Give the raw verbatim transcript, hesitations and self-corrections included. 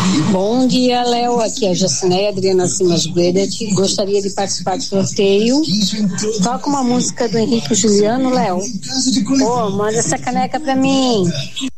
Bom dia, Léo. Aqui é a Jacineia Adriana Simas Guedet. Gostaria de participar do sorteio. Toca uma música do Henrique Juliano, Léo. Pô, manda essa caneca pra mim.